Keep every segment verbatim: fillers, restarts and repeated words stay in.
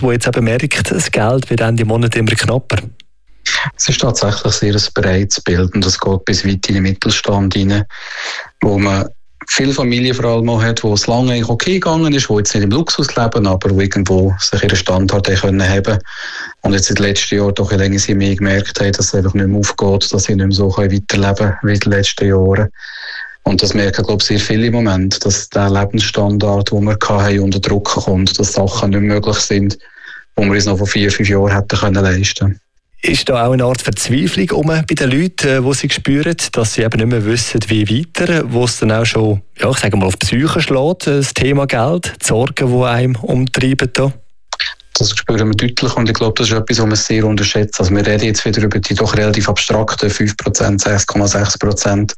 der jetzt eben merkt, das Geld wird Ende Monat immer knapper? Es ist tatsächlich sehr ein breites Bild und das geht bis weit in den Mittelstand hinein, wo man viele Familien vor allem auch hat, wo es lange eigentlich okay gegangen ist, die jetzt nicht im Luxus leben, aber wo irgendwo sich ihren Standard haben können. Und jetzt in den letzten Jahren doch länger sie mehr gemerkt haben, dass es einfach nicht mehr aufgeht, dass sie nicht mehr so weiterleben können wie in den letzten Jahren. Und das merken, glaube ich, sehr viele im Moment, dass der Lebensstandard, den wir hatten, unter Druck kommt, dass Sachen nicht möglich sind, die wir uns noch vor vier, fünf Jahren hätten können leisten. Ist da auch eine Art Verzweiflung um bei den Leuten, die sie spüren, dass sie eben nicht mehr wissen, wie weiter, wo es dann auch schon, ja, ich sage mal, auf die Psyche schlägt, das Thema Geld, die Sorgen, die einem umtreiben da? Das spüren wir deutlich und ich glaube, das ist etwas, was man sehr unterschätzt. Also wir reden jetzt wieder über die doch relativ abstrakten fünf Prozent, sechs Komma sechs Prozent.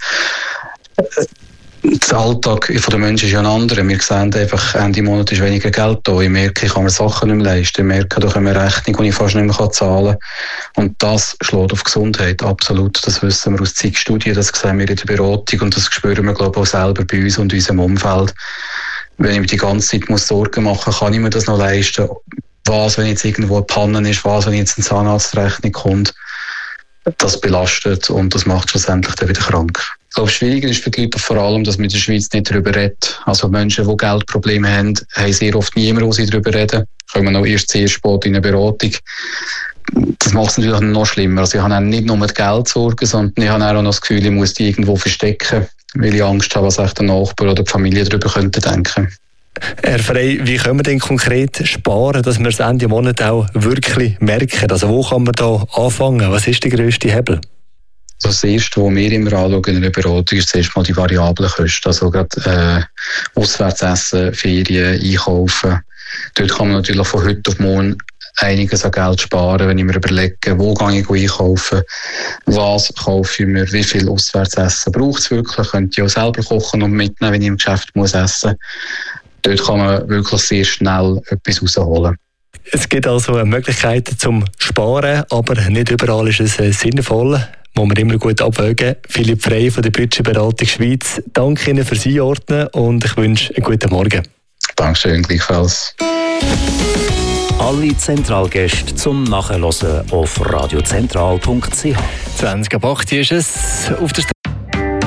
Der Alltag der Menschen ist ja ein anderer. Wir sehen einfach, Ende Monat ist weniger Geld da. Ich merke, ich kann mir Sachen nicht mehr leisten. Ich merke, da kommen Rechnungen, die ich fast nicht mehr zahlen kann. Und das schlägt auf Gesundheit, absolut. Das wissen wir aus Zeitstudien, das sehen wir in der Beratung und das spüren wir, glaube ich, auch selber bei uns und in unserem Umfeld. Wenn ich mir die ganze Zeit muss Sorgen machen muss, kann ich mir das noch leisten? Was, wenn jetzt irgendwo eine Panne ist? Was, wenn jetzt eine Zahnarztrechnung kommt? Das belastet und das macht schlussendlich dann wieder krank. Ich glaube, schwieriger ist für die Leute vor allem, dass man in der Schweiz nicht darüber redet. Also Menschen, die Geldprobleme haben, haben sehr oft niemanden, wo sie darüber reden. Kommen auch erst sehr spät in eine Beratung. Das macht es natürlich noch schlimmer. Also ich habe nicht nur mit Geldsorgen, sondern ich habe auch noch das Gefühl, ich muss die irgendwo verstecken, weil ich Angst habe, was echt der Nachbar oder die Familie darüber könnte denken. Herr Frey, wie können wir denn konkret sparen, dass wir es Ende Monat auch wirklich merken? Also wo kann man da anfangen? Was ist der grösste Hebel? Das Erste, was wir immer anschauen in einer Beratung, ist zuerst mal die variablen Kosten. Also gerade äh, Auswärtsessen, Ferien, Einkaufen. Dort kann man natürlich von heute auf morgen einiges an Geld sparen, wenn ich mir überlege, wo gehe ich einkaufen, was kaufe ich mir, wie viel Auswärtsessen braucht es wirklich, könnte ich auch selber kochen und mitnehmen, wenn ich im Geschäft muss essen. Dort kann man wirklich sehr schnell etwas rausholen. Es gibt also Möglichkeiten zum Sparen, aber nicht überall ist es sinnvoll. Muss man immer gut abwägen. Philipp Frey von der Budgetberatung Schweiz. Danke Ihnen fürs Einordnen und ich wünsche einen guten Morgen. Dankeschön, gleichfalls. Alle Zentralgäste zum Nachhören auf radiozentral punkt c h. zwanzig ab acht ist es auf der Straße.